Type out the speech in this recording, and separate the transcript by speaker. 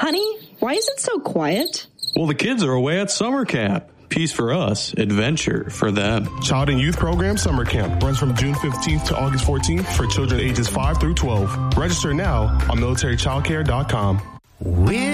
Speaker 1: Honey, why is it so quiet?
Speaker 2: Well, the kids are away at summer camp. Peace for us, adventure for them.
Speaker 3: Child and Youth Program Summer Camp runs from June 15th to August 14th for children ages 5 through 12. Register now on militarychildcare.com.